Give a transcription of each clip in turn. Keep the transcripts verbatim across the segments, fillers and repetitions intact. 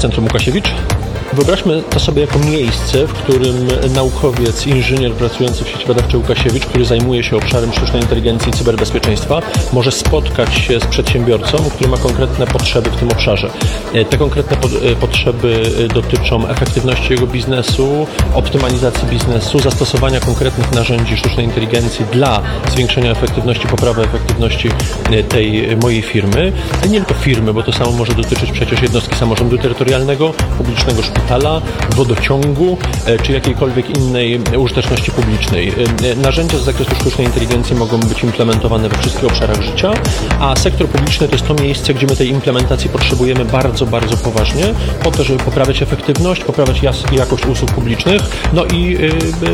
Centrum Łukasiewicz. Wyobraźmy to sobie jako miejsce, w którym naukowiec, inżynier pracujący w sieci badawczej Łukasiewicz, który zajmuje się obszarem sztucznej inteligencji i cyberbezpieczeństwa, może spotkać się z przedsiębiorcą, który ma konkretne potrzeby w tym obszarze. Te konkretne po- potrzeby dotyczą efektywności jego biznesu, optymalizacji biznesu, zastosowania konkretnych narzędzi sztucznej inteligencji dla zwiększenia efektywności, poprawy efektywności tej mojej firmy. A nie tylko firmy, bo to samo może dotyczyć przecież jednostki samorządu terytorialnego, publicznego szpitala, wodociągu czy jakiejkolwiek innej użyteczności publicznej. Narzędzia z zakresu sztucznej inteligencji mogą być implementowane we wszystkich obszarach życia, a sektor publiczny to jest to miejsce, gdzie my tej implementacji potrzebujemy bardzo, bardzo poważnie, po to, żeby poprawiać efektywność, poprawiać jas- jakość usług publicznych, no i yy,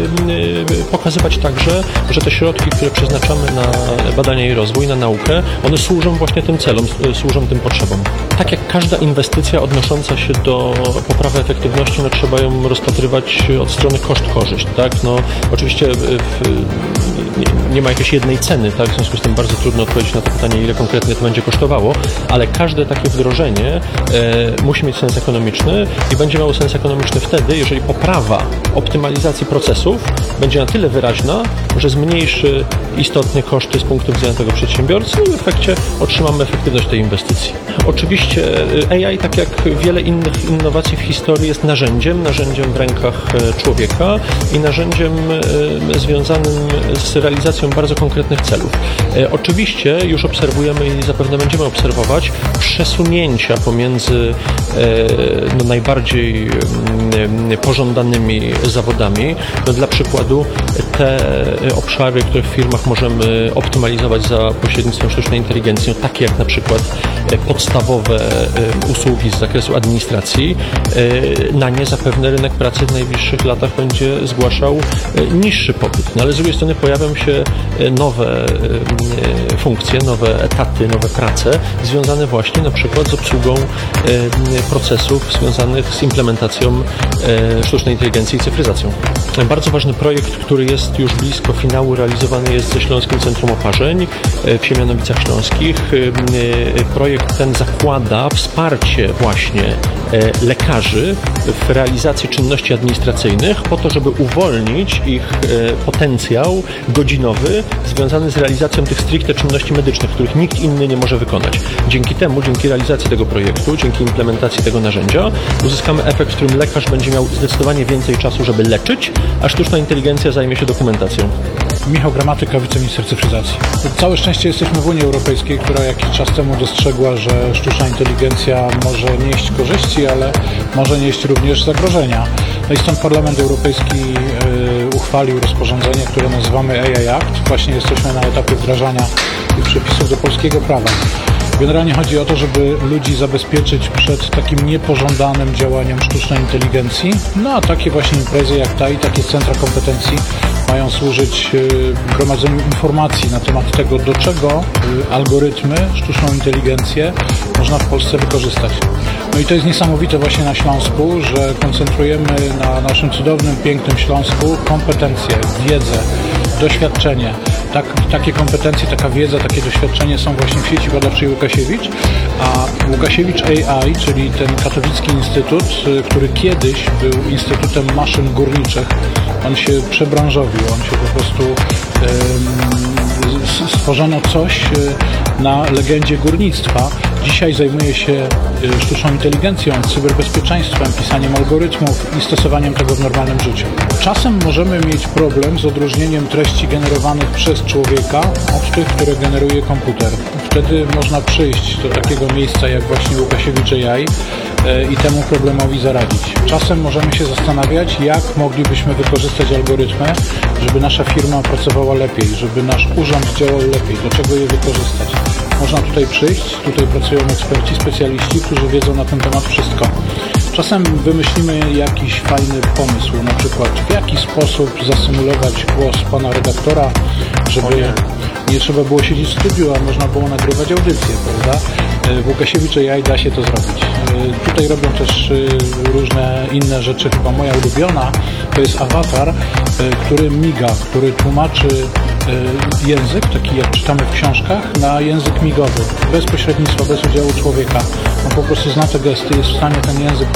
yy, pokazywać także, że te środki, które przeznaczamy na badania i rozwój, na naukę, one służą właśnie tym celom, służą tym potrzebom. Tak jak każda inwestycja odnosząca się do poprawy efektywności, no trzeba ją rozpatrywać od strony koszt-korzyść, tak? No oczywiście w, nie, nie ma jakiejś jednej ceny, tak? W związku z tym bardzo trudno odpowiedzieć na to pytanie, ile konkretnie to będzie kosztowało, ale każde takie wdrożenie e, musi mieć sens ekonomiczny i będzie miało sens ekonomiczny wtedy, jeżeli poprawa optymalizacji procesów będzie na tyle wyraźna, że zmniejszy istotnie koszty z punktu widzenia tego przedsiębiorcy i w efekcie otrzymamy efektywność tej inwestycji. Oczywiście A I, tak jak wiele innych innowacji w historii, jest narzędziem, narzędziem w rękach człowieka i narzędziem związanym z realizacją bardzo konkretnych celów. Oczywiście już obserwujemy i zapewne będziemy obserwować przesunięcia pomiędzy no, najbardziej pożądanymi zawodami. No, dla przykładu te obszary, które w firmach możemy optymalizować za pośrednictwem sztucznej inteligencji, no, takie jak na przykład podstawowe usługi z zakresu administracji, na nie zapewne rynek pracy w najbliższych latach będzie zgłaszał niższy popyt. No ale z drugiej strony pojawią się nowe funkcje, nowe etaty, nowe prace związane właśnie na przykład z obsługą procesów związanych z implementacją sztucznej inteligencji i cyfryzacją. Bardzo ważny projekt, który jest już blisko finału, realizowany jest ze Śląskim Centrum Oparzeń w Siemianowicach Śląskich. Projekt ten zakłada wsparcie właśnie lekarzy w realizacji czynności administracyjnych po to, żeby uwolnić ich potencjał godzinowy związany z realizacją tych stricte czynności medycznych, których nikt inny nie może wykonać. Dzięki temu, dzięki realizacji tego projektu, dzięki implementacji tego narzędzia uzyskamy efekt, w którym lekarz będzie miał zdecydowanie więcej czasu, żeby leczyć, a sztuczna inteligencja zajmie się dokumentacją. Michał Gramatyka, wiceminister cyfryzacji. Całe szczęście jesteśmy w Unii Europejskiej, która jakiś czas temu dostrzegła, że sztuczna inteligencja może nieść korzyści, ale może nieść również zagrożenia. No i stąd Parlament Europejski y, uchwalił rozporządzenie, które nazywamy A I Act. Właśnie jesteśmy na etapie wdrażania tych przepisów do polskiego prawa. Generalnie chodzi o to, żeby ludzi zabezpieczyć przed takim niepożądanym działaniem sztucznej inteligencji. No a takie właśnie imprezy jak ta i takie centra kompetencji mają służyć gromadzeniu informacji na temat tego, do czego algorytmy, sztuczną inteligencję można w Polsce wykorzystać. No i to jest niesamowite właśnie na Śląsku, że koncentrujemy na naszym cudownym, pięknym Śląsku kompetencje, wiedzę, doświadczenie. Tak, takie kompetencje, taka wiedza, takie doświadczenie są właśnie w sieci badawczej Łukasiewicz, a Łukasiewicz A I, czyli ten katowicki instytut, który kiedyś był Instytutem Maszyn Górniczych, on się przebranżowił, on się po prostu um, stworzono coś na legendzie górnictwa. Dzisiaj zajmuje się sztuczną inteligencją, cyberbezpieczeństwem, pisaniem algorytmów i stosowaniem tego w normalnym życiu. Czasem możemy mieć problem z odróżnieniem treści generowanych przez człowieka od tych, które generuje komputer. Wtedy można przyjść do takiego miejsca jak właśnie Łukasiewicz A I i temu problemowi zaradzić. Czasem możemy się zastanawiać, jak moglibyśmy wykorzystać algorytmy, żeby nasza firma pracowała lepiej, żeby nasz urząd działał lepiej, do czego je wykorzystać. Można tutaj przyjść, tutaj pracują eksperci, specjaliści, którzy wiedzą na ten temat wszystko. Czasem wymyślimy jakiś fajny pomysł, na przykład w jaki sposób zasymulować głos pana redaktora, żeby nie trzeba było siedzieć w studiu, a można było nagrywać audycję, prawda? W Łukasiewicz A I da się to zrobić. Tutaj robią też różne inne rzeczy, chyba moja ulubiona to jest awatar, który miga, który tłumaczy język, taki jak czytamy w książkach, na język migowy, bez pośrednictwa, bez udziału człowieka. On po prostu zna te gesty, jest w stanie ten język